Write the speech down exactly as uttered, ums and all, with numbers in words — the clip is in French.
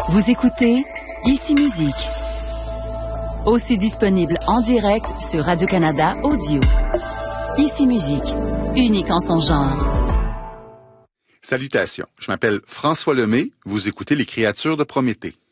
Vous écoutez Ici Musique. Aussi disponible en direct sur Radio-Canada Audio. Ici Musique, unique en son genre. Salutations, je m'appelle François Lemay, vous écoutez Les Créatures de Prométhée.